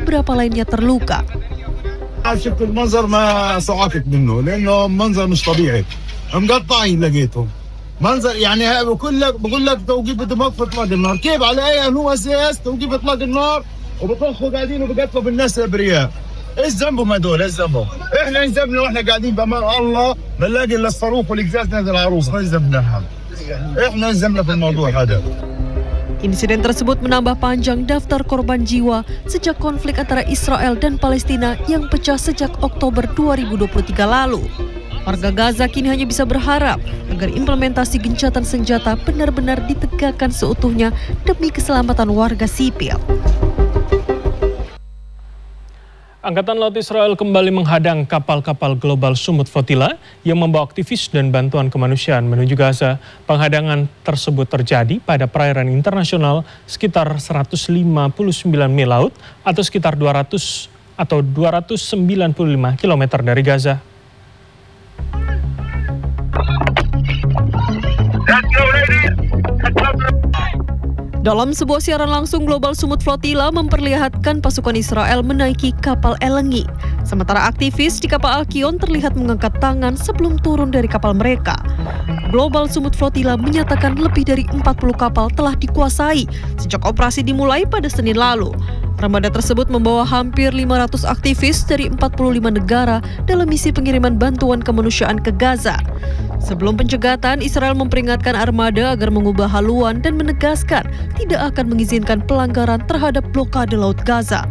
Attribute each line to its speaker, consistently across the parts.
Speaker 1: beberapa lainnya terluka.
Speaker 2: شفت المنظر ما صعقت منه لانه منظر مش طبيعي مقطعين لقيتهم منظر يعني بقول لك توقيف دماغ في اطلاق النار كيف على اي هو اساس توقيف اطلاق النار وبطخوا قاعدين وبقتلوا بالناس الابرياء ايش ذنبهم هذول ايش ذنبهم احنا ايش ذنبنا واحنا قاعدين بامان الله بنلاقي الا الصاروخ والقزاز نازل على العروس ايش ذنبنا احنا ايش ذنبنا في الموضوع هذا.
Speaker 1: Insiden tersebut menambah panjang daftar korban jiwa sejak konflik antara Israel dan Palestina yang pecah sejak Oktober 2023 lalu. Warga Gaza kini hanya bisa berharap agar implementasi gencatan senjata benar-benar ditegakkan seutuhnya demi keselamatan warga sipil.
Speaker 3: Angkatan Laut Israel kembali menghadang kapal-kapal global Sumut Flotilla yang membawa aktivis dan bantuan kemanusiaan menuju Gaza. Penghadangan tersebut terjadi pada perairan internasional sekitar 159 mil laut atau sekitar 295 km dari Gaza. Dalam sebuah siaran langsung, Global Sumut Flotilla memperlihatkan pasukan Israel menaiki kapal Elengi. Sementara aktivis di kapal Alkion terlihat mengangkat tangan sebelum turun dari kapal mereka. Global Sumut Flotilla menyatakan lebih dari 40 kapal telah dikuasai sejak operasi dimulai pada Senin lalu. Armada tersebut membawa hampir 500 aktivis dari 45 negara dalam misi pengiriman bantuan kemanusiaan ke Gaza. Sebelum pencegatan, Israel memperingatkan armada agar mengubah haluan dan menegaskan tidak akan mengizinkan pelanggaran terhadap blokade Laut Gaza.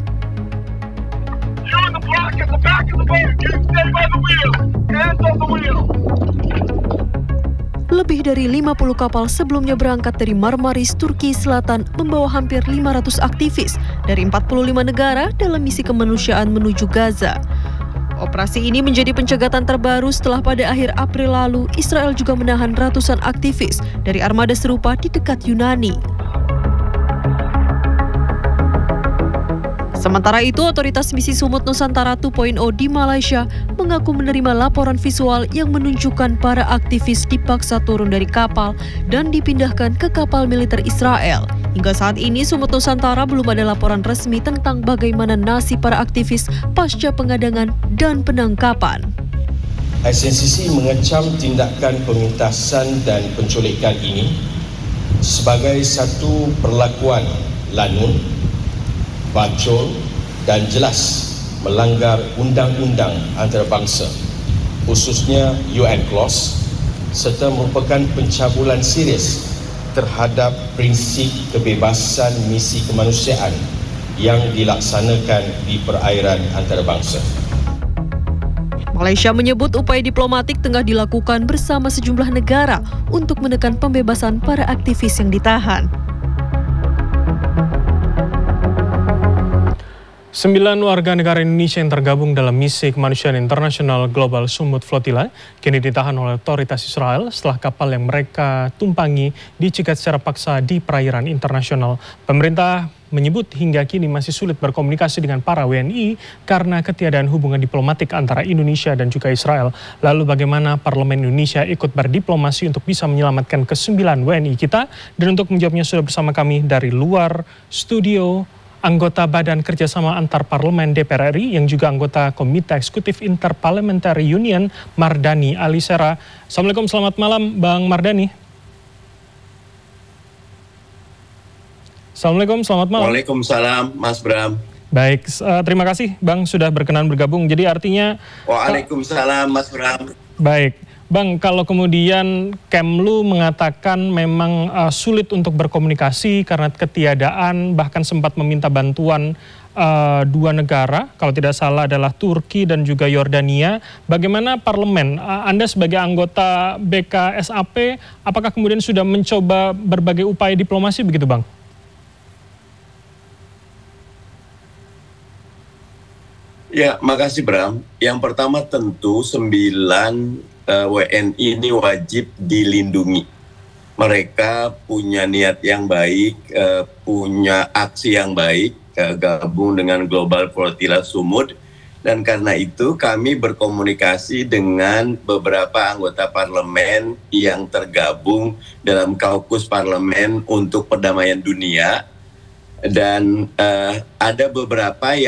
Speaker 3: Lebih dari 50 kapal sebelumnya berangkat dari Marmaris, Turki Selatan membawa hampir 500 aktivis dari 45 negara dalam misi kemanusiaan menuju Gaza. Operasi ini menjadi pencegatan terbaru setelah pada akhir April lalu Israel juga menahan ratusan aktivis dari armada serupa di dekat Yunani. Sementara itu, otoritas misi Sumut Nusantara 2.0 di Malaysia mengaku menerima laporan visual yang menunjukkan para aktivis dipaksa turun dari kapal dan dipindahkan ke kapal militer Israel. Hingga saat ini, Sumut Nusantara belum ada laporan resmi tentang bagaimana nasib para aktivis pasca pengadangan dan penangkapan.
Speaker 4: SNCC mengecam tindakan pemintasan dan penculikan ini sebagai satu perlakuan lanun, bacol dan jelas melanggar undang-undang antarabangsa, khususnya UN Clause, serta merupakan pencabulan serius terhadap prinsip kebebasan misi kemanusiaan yang dilaksanakan di perairan antarabangsa.
Speaker 1: Malaysia menyebut upaya diplomatik tengah dilakukan bersama sejumlah negara untuk menekan pembebasan para aktivis yang ditahan.
Speaker 3: 9 warga negara Indonesia yang tergabung dalam misi kemanusiaan internasional Global Sumut Flotilla kini ditahan oleh otoritas Israel setelah kapal yang mereka tumpangi dicegat secara paksa di perairan internasional. Pemerintah menyebut hingga kini masih sulit berkomunikasi dengan para WNI karena ketiadaan hubungan diplomatik antara Indonesia dan juga Israel. Lalu bagaimana Parlemen Indonesia ikut berdiplomasi untuk bisa menyelamatkan ke-9 WNI kita? Dan untuk menjawabnya sudah bersama kami dari luar studio, anggota Badan Kerjasama Antar Parlemen DPR RI yang juga anggota Komite Eksekutif Interparliamentary Union, Mardani Alisera. Assalamualaikum, selamat malam Bang Mardani. Assalamualaikum, selamat malam.
Speaker 5: Waalaikumsalam, Mas Bram.
Speaker 3: Baik, terima kasih Bang sudah berkenan bergabung. Jadi artinya...
Speaker 5: Waalaikumsalam, Mas Bram.
Speaker 3: Baik. Bang, kalau kemudian Kemlu mengatakan memang sulit untuk berkomunikasi karena ketiadaan, bahkan sempat meminta bantuan 2 negara, kalau tidak salah adalah Turki dan juga Yordania. Bagaimana parlemen, Anda sebagai anggota BKSAP, apakah kemudian sudah mencoba berbagai upaya diplomasi begitu Bang?
Speaker 5: Ya, makasih Bram. Yang pertama tentu 9 WNI ini wajib dilindungi. Mereka punya niat yang baik, punya aksi yang baik, gabung dengan Global Flotilla Sumut. Dan karena itu kami berkomunikasi dengan beberapa anggota parlemen yang tergabung dalam kaukus parlemen untuk perdamaian dunia. Dan ada beberapa yang